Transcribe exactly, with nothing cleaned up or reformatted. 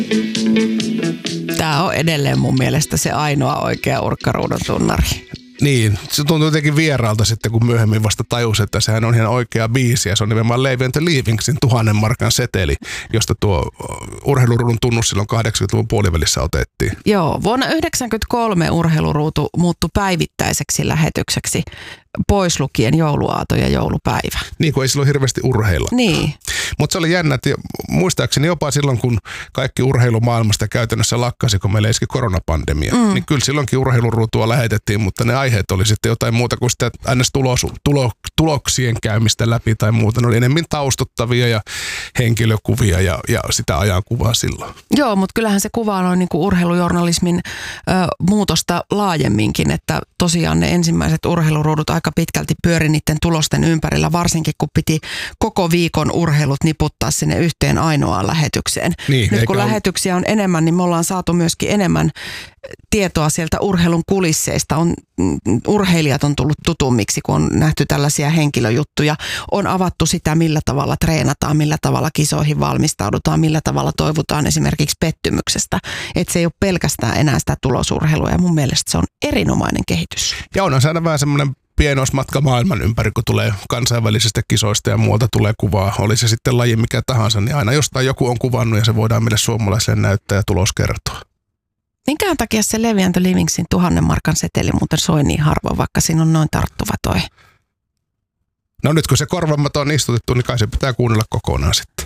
Tämä on edelleen mun mielestä se ainoa oikea urkkaruudun tunnari. Niin, se tuntuu jotenkin vieraalta sitten, kun myöhemmin vasta tajusi, että sehän on ihan oikea biisi ja se on nimenomaan Levi and the Leavingsin tuhannen markan seteli, josta tuo urheiluruudun tunnus silloin kahdeksankymmentäluvun puolivälissä otettiin. Joo, vuonna yhdeksänkymmentäkolme urheiluruutu muuttui päivittäiseksi lähetykseksi, pois lukien jouluaato ja joulupäivä. Niin, kun ei silloin hirveästi urheilla. Niin. Mutta se oli jännä, että muistaakseni jopa silloin, kun kaikki urheilumaailmasta käytännössä lakkasi, kun meillä iski koronapandemia, mm. niin kyllä silloinkin urheiluruutua lähetettiin, mutta ne aiheet oli sitten jotain muuta kuin sitä ns. Tulos, tulo, tuloksien käymistä läpi tai muuta. Ne oli enemmän taustuttavia ja henkilökuvia ja, ja sitä ajankuvaa silloin. Joo, mutta kyllähän se kuvaa noin niin kuin urheilujournalismin ö, muutosta laajemminkin, että tosiaan ne ensimmäiset urheiluruudut aika pitkälti pyöri niiden tulosten ympärillä, varsinkin kun piti koko viikon urheilut niputtaa sinne yhteen ainoaan lähetykseen. Niin, nyt kun ole... lähetyksiä on enemmän, niin me ollaan saatu myöskin enemmän tietoa sieltä urheilun kulisseista. On, urheilijat on tullut tutummiksi, kun on nähty tällaisia henkilöjuttuja. On avattu sitä, millä tavalla treenataan, millä tavalla kisoihin valmistaudutaan, millä tavalla toivutaan esimerkiksi pettymyksestä. Että se ei ole pelkästään enää sitä tulosurheilua ja mun mielestä se on erinomainen kehitys. Ja onhan se aina vähän semmoinen pienoismatka maailman ympäri, kun tulee kansainvälisistä kisoista ja muualta tulee kuvaa. Oli se sitten laji mikä tahansa, niin aina jostain joku on kuvannut ja se voidaan meille suomalaisille näyttää ja tulos kertoa. Minkään takia se Levi and the Leavingsin tuhannen markan seteli muuten soi niin harvoin, vaikka siinä on noin tarttuva toi? No nyt kun se korvammat on istutettu, niin kai se pitää kuunnella kokonaan sitten.